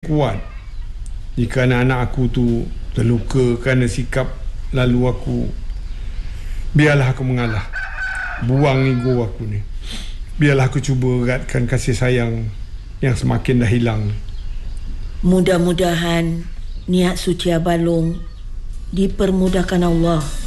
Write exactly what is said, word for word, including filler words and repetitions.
kuat. Jika anak-anak aku tu terluka kerana sikap lalu aku, biarlah aku mengalah. Buang ego aku ni. Biarlah aku cuba eratkan kasih sayang yang semakin dah hilang. Mudah-mudahan niat suci Abalong dipermudahkan Allah